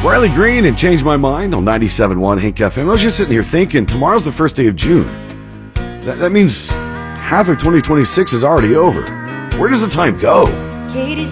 Riley Green and Change My Mind on 97.1 Hink FM. I was just sitting here thinking, tomorrow's the first day of June. That means half of 2026 is already over. Where does the time go? Katie's